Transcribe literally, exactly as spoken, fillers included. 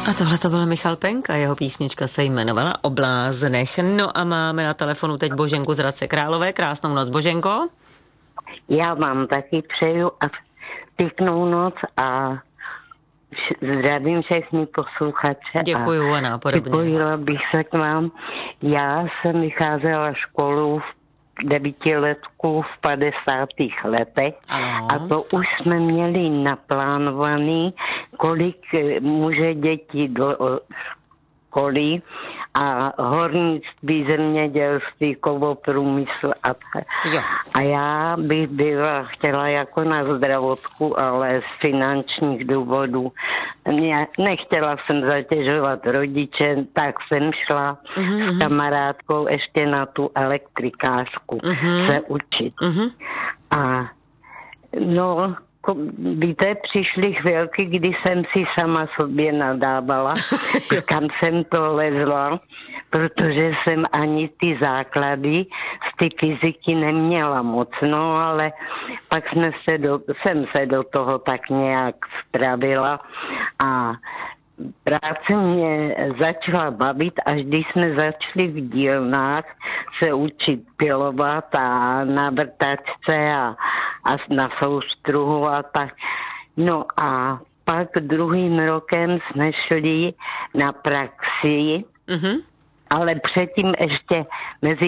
A tohle to byl Michal Penka, jeho písnička se jmenovala O bláznech. No a máme na telefonu teď Boženku z Hradce Králové. Krásnou noc, Boženko. Já vám taky přeju a pěknou noc a zdravím všechny posluchače. Děkuju a nápodobně. Připojila bych se k vám. Já jsem vycházela školu v devítiletku v padesátých letech. Ano. A to už jsme měli naplánovaný, kolik může děti do školy a hornictví, zemědělství, kovoprůmysl a tak. A já bych byla chtěla jako na zdravotku, ale z finančních důvodů. Nechtěla jsem zatěžovat rodiče, tak jsem šla mm-hmm. s kamarádkou ještě na tu elektrikářku mm-hmm. se učit. Mm-hmm. A no, víte, přišly chvilky, kdy jsem si sama sobě nadávala, kam jsem to lezla, protože jsem ani ty základy z ty fyziky neměla moc, no ale pak jsme se do, jsem se do toho tak nějak vpravila a práce mě začala bavit, až když jsme začali v dílnách se učit pilovat a na vrtačce a, a na soustruhu a tak. No a pak druhým rokem jsme šli na praxi, mm-hmm. ale předtím ještě mezi